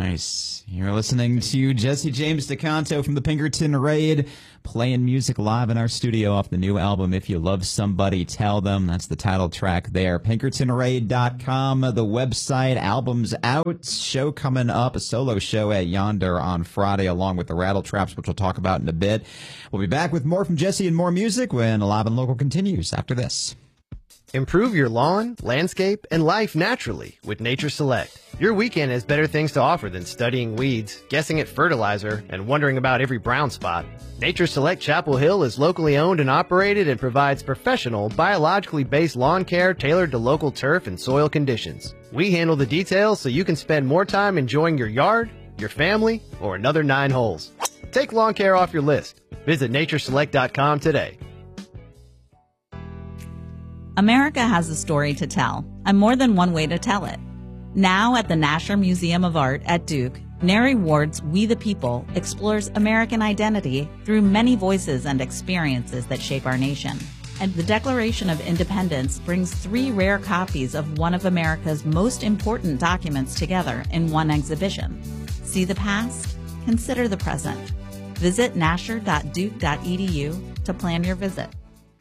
Nice. You're listening to Jesse James DeCanto from the Pinkerton Raid, playing music live in our studio off the new album, If You Love Somebody, Tell Them. That's the title track there. PinkertonRaid.com, the website. Album's out. Show coming up, a solo show at Yonder on Friday, along with the Rattle Traps, which we'll talk about in a bit. We'll be back with more from Jesse and more music when Live and Local continues after this. Improve your lawn, landscape, and life naturally with Nature Select. Your weekend has better things to offer than studying weeds, guessing at fertilizer, and wondering about every brown spot. Nature Select Chapel Hill is locally owned and operated and provides professional, biologically based lawn care tailored to local turf and soil conditions. We handle the details so you can spend more time enjoying your yard, your family, or another 9 holes. Take lawn care off your list. Visit natureselect.com today. America has a story to tell, and more than one way to tell it. Now at the Nasher Museum of Art at Duke, Neri Ward's We the People explores American identity through many voices and experiences that shape our nation. And the Declaration of Independence brings 3 rare copies of one of America's most important documents together in one exhibition. See the past, consider the present. Visit nasher.duke.edu to plan your visit.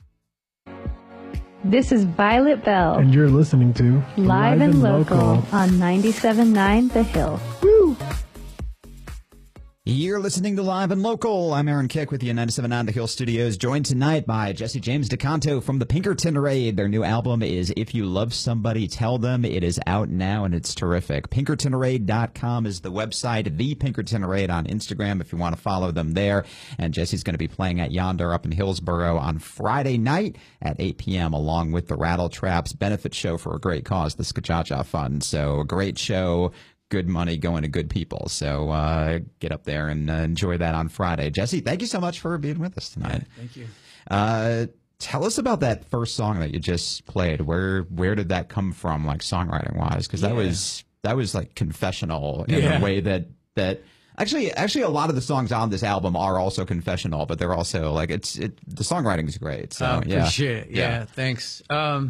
This is Violet Bell. And you're listening to Live and Local on 97.9 The Hill. Woo! You're listening to Live and Local. I'm Aaron Kick with you, 97.9 The Hill Studios, joined tonight by Jesse James DeCanto from the Pinkerton Raid. Their new album is If You Love Somebody, Tell Them. It is out now, and it's terrific. PinkertonRaid.com is the website. The Pinkerton Raid on Instagram if you want to follow them there. And Jesse's going to be playing at Yonder up in Hillsboro on Friday night at 8 p.m. along with the Rattle Traps benefit show for a great cause, the Skachacha Fund. So a great show. Good money going to good people. So get up there and enjoy that on Friday. Jesse, thank you so much for being with us tonight. Yeah, thank you. Tell us about that first song that you just played. Where did that come from, like songwriting wise? Because that was like confessional in a way that actually a lot of the songs on this album are also confessional, but they're also like the songwriting is great. So appreciate it. Yeah, thanks. I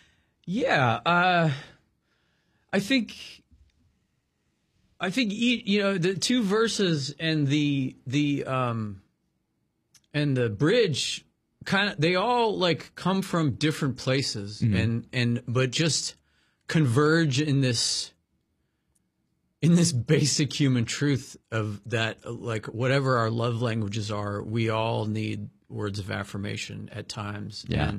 think the 2 verses and the bridge they all like come from different places but just converge in this basic human truth of that, like whatever our love languages are, we all need words of affirmation at times. Yeah.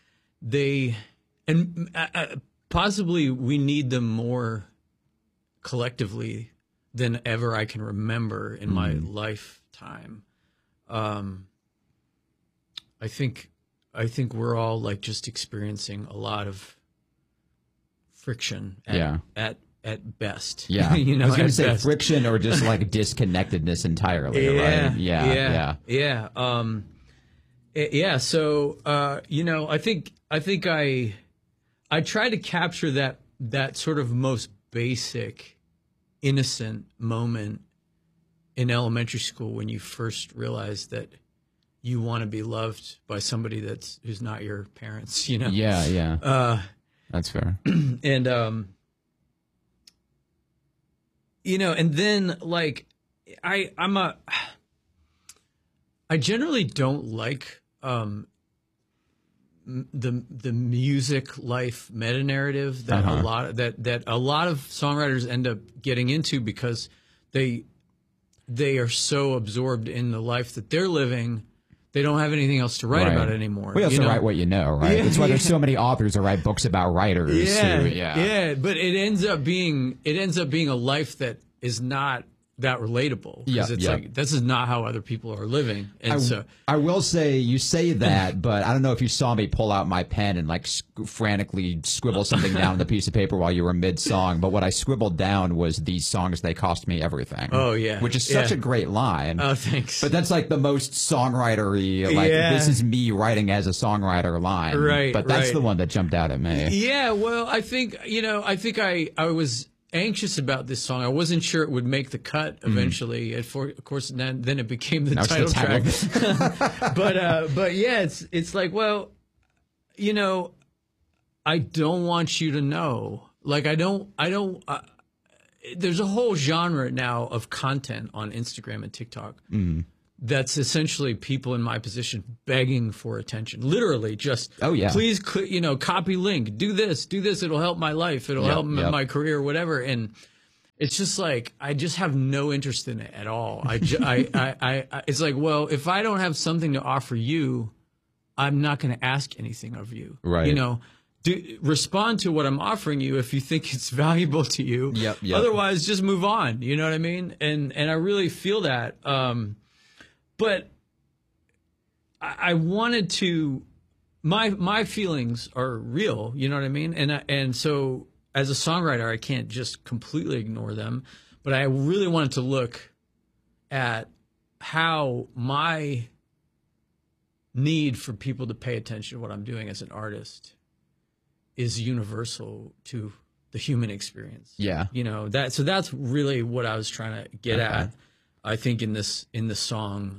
And possibly we need them more collectively than ever I can remember in my lifetime. I think we're all like just experiencing a lot of friction at best. Yeah. I was going to say friction or just like disconnectedness entirely, right? Yeah. So I think I try to capture that sort of most basic innocent moment in elementary school when you first realize that you want to be loved by somebody who's not your parents, Yeah. That's fair. And and then like I generally don't like the music life meta narrative that a lot of songwriters end up getting into because they are so absorbed in the life that they're living, they don't have anything else to write about it anymore. We also write what you know, right? That's why there's so many authors that write books about writers. But it ends up being a life that is not that relatable. Like this is not how other people are living. And I will say, you say that, but I don't know if you saw me pull out my pen and like frantically scribble something down on the piece of paper while you were mid-song. But what I scribbled down was, these songs, they cost me everything. Oh yeah, which is such a great line. Oh, thanks. But that's like the most songwritery, like this is me writing as a songwriter line. Right. But that's the one that jumped out at me. Yeah. Well, I think I was anxious about this song. I wasn't sure it would make the cut eventually. Of course, then it became the title track. But yeah, it's like, well, I don't want you to know. Like, I don't. there's a whole genre now of content on Instagram and TikTok that's essentially people in my position begging for attention. Literally just, please, copy link, do this, it'll help my life, it'll help my career, whatever. And it's just like, I just have no interest in it at all. It's like, well, if I don't have something to offer you, I'm not going to ask anything of you. Right. You know, respond to what I'm offering you if you think it's valuable to you. Yep. Otherwise, just move on. You know what I mean? And I really feel that. But I wanted to. My feelings are real. You know what I mean? And so as a songwriter, I can't just completely ignore them. But I really wanted to look at how my need for people to pay attention to what I'm doing as an artist is universal to the human experience. Yeah. You know, so that's really what I was trying to get at, I think, in this song.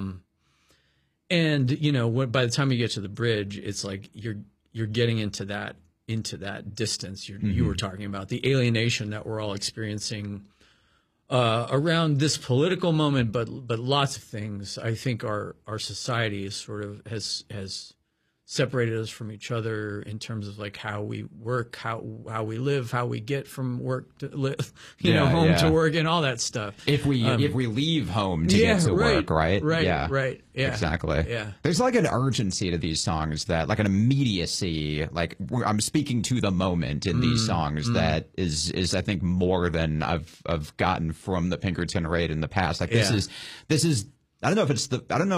And you know, by the time you get to the bridge, it's like you're getting into that distance you were talking about, the alienation that we're all experiencing around this political moment, but lots of things. I think our society is sort of has separated us from each other in terms of like how we work, how we live, how we get from work to live, home to work, and all that stuff. If we leave home to get to work, right? Right. Yeah. Right. Yeah. Exactly. Yeah. There's like an urgency to these songs, that like an immediacy, like I'm speaking to the moment in these songs that is I think more than I've gotten from the Pinkerton Raid in the past. Like this is I don't know if it's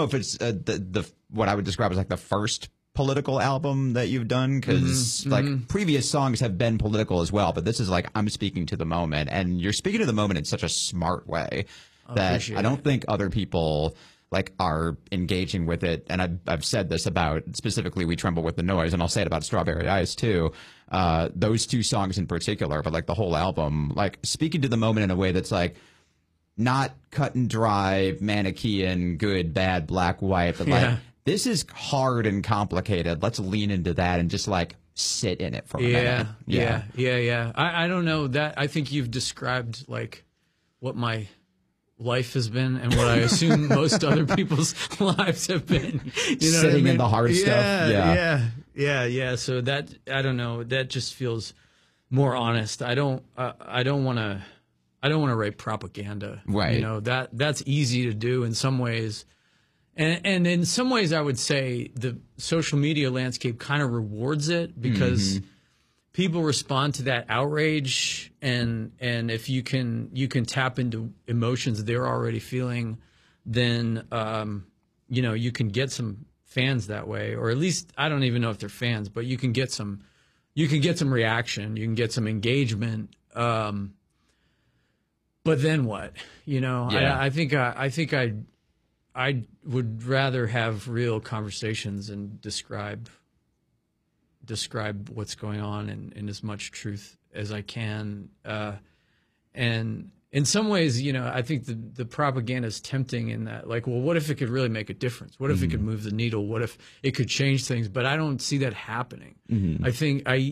the what I would describe as like the first political album that you've done, because like previous songs have been political as well, but this is like I'm speaking to the moment, and you're speaking to the moment in such a smart way that I don't think other people like are engaging with it. And I've said this about specifically We Tremble with the Noise, and I'll say it about Strawberry Ice too. Those two songs in particular, but like the whole album, like speaking to the moment in a way that's like not cut and dry, Manichaean, good, bad, black, white, but like this is hard and complicated. Let's lean into that and just like sit in it for a minute. Yeah. I don't know that. I think you've described like what my life has been and what I assume most other people's lives have been. You know, sitting what I mean? in the hard stuff. Yeah. So that, I don't know. That just feels more honest. I don't want to write propaganda. Right. You know, that's easy to do in some ways. And in some ways, I would say the social media landscape kind of rewards it, because people respond to that outrage, and if you can tap into emotions they're already feeling, then you can get some fans that way, or at least I don't even know if they're fans, but you can get some reaction, you can get some engagement. But then what? You know, I think I would rather have real conversations and describe what's going on in as much truth as I can. And in some ways, you know, I think the propaganda is tempting in that, like, well, what if it could really make a difference? What if it could move the needle? What if it could change things? But I don't see that happening. I think I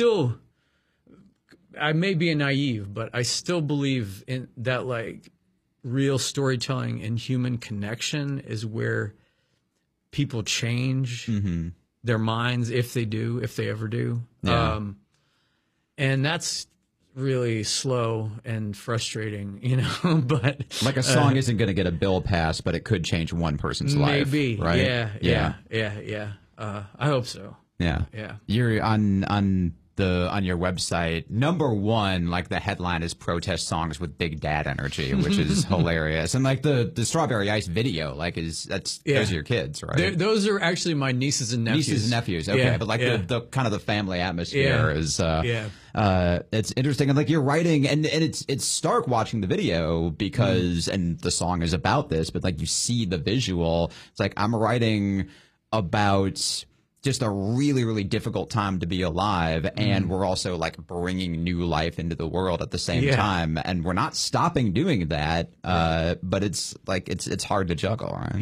may be naive, but I still believe in that, like, real storytelling and human connection is where people change their minds, if they ever do. And that's really slow and frustrating, you know, but like a song isn't going to get a bill passed, but it could change one person's life. Maybe. Right? Yeah. I hope so. Yeah. You're on your website, number one, like the headline is protest songs with big dad energy, which is hilarious. And like the Strawberry Ice video, like those are your kids, right? Those are actually my nieces and nephews. Okay. But like the kind of the family atmosphere is, it's interesting. And like you're writing, and it's stark watching the video because, and the song is about this, but like you see the visual, it's like I'm writing about just a really, really difficult time to be alive, and we're also like bringing new life into the world at the same time, and we're not stopping doing that. But it's like it's hard to juggle, right?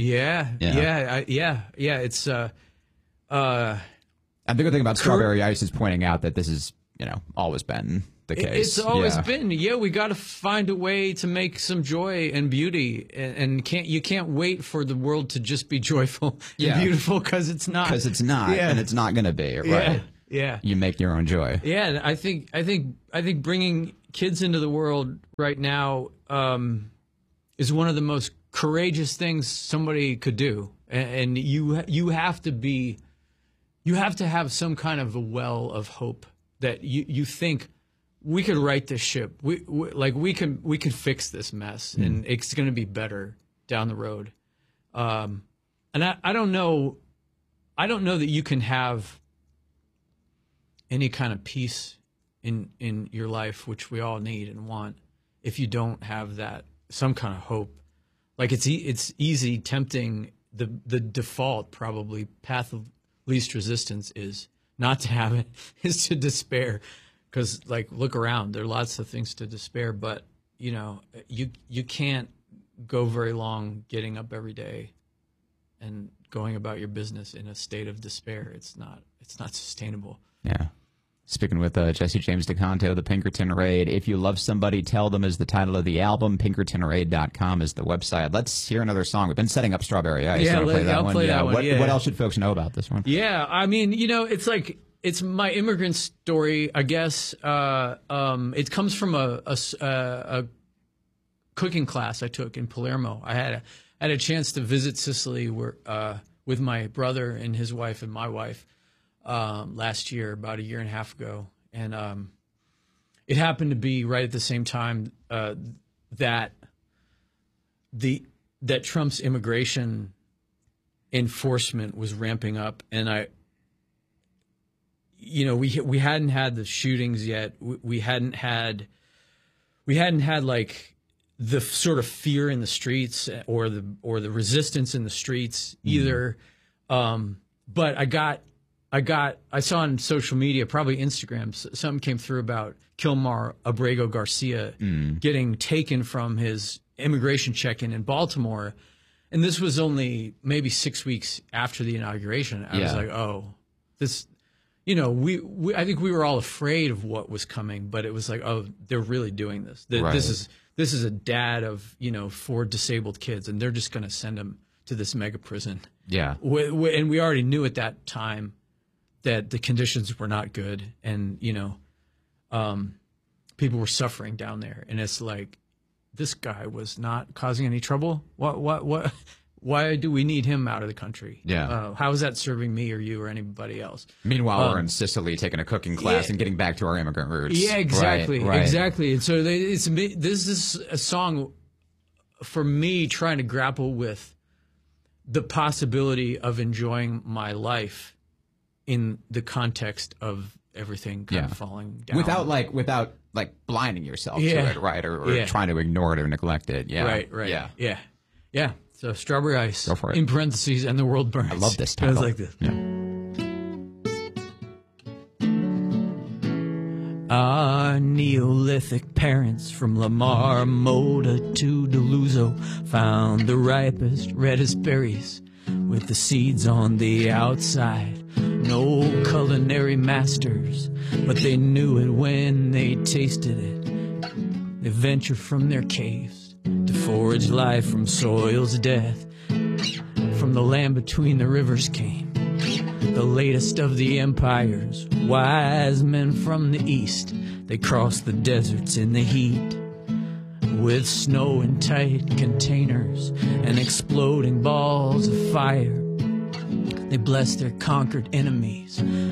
It's and the good thing about Strawberry Ice is pointing out that this is always been the case. It's always been, we got to find a way to make some joy and beauty, and you can't wait for the world to just be joyful and beautiful, because it's not. Because it's not, and it's not going to be, right? Yeah. You make your own joy. Yeah, I think bringing kids into the world right now is one of the most courageous things somebody could do, and you have to have some kind of a well of hope that you think we could right this ship. We can fix this mess, and it's going to be better down the road. And I don't know that you can have any kind of peace in your life, which we all need and want, if you don't have that some kind of hope. Like it's easy, tempting. The default probably path of least resistance is not to have it, is to despair, because look around, there are lots of things to despair, but you can't go very long getting up every day and going about your business in a state of despair. It's not sustainable. Yeah. Speaking with Jesse James DeCanto, the Pinkerton Raid. If You Love Somebody, Tell Them is the title of the album. PinkertonRaid.com is the website. Let's hear another song. We've been setting up Strawberry Ice. Yeah, I'll play that one. What else should folks know about this one? Yeah, I mean, it's my immigrant story, I guess. It comes from a cooking class I took in Palermo. I had a chance to visit Sicily with my brother and his wife and my wife. Last year, about a year and a half ago, and it happened to be right at the same time that Trump's immigration enforcement was ramping up, and we hadn't had the shootings yet. We hadn't had like the sort of fear in the streets or the resistance in the streets either. But I saw on social media, probably Instagram, something came through about Kilmar Abrego Garcia getting taken from his immigration check-in in Baltimore. And this was only maybe 6 weeks after the inauguration. I was like, oh, this, I think we were all afraid of what was coming, but it was like, oh, they're really doing this. Right. This is a dad of, 4 disabled kids, and they're just going to send them to this mega prison. Yeah. And we already knew at that time that the conditions were not good, and people were suffering down there, and it's like, this guy was not causing any trouble. What? Why do we need him out of the country? Yeah. How is that serving me or you or anybody else? Meanwhile, we're in Sicily taking a cooking class and getting back to our immigrant roots. Yeah, exactly, right. Exactly. And so this is a song for me trying to grapple with the possibility of enjoying my life in the context of everything kind of falling down. Without blinding yourself to it, right? Or trying to ignore it or neglect it. Yeah. Right. Yeah. So Strawberry Ice. Go for it. In parentheses, and the world burns. I love this title. It was like this. Yeah. Our Neolithic parents from Lamar, Moda to Deluso found the ripest, reddest berries with the seeds on the outside. No culinary masters, but they knew it when they tasted it. They ventured from their caves to forage life from soil's death. From the land between the rivers came the latest of the empires. Wise men from the east, they crossed the deserts in the heat. With snow in tight containers and exploding balls of fire, they blessed their conquered enemies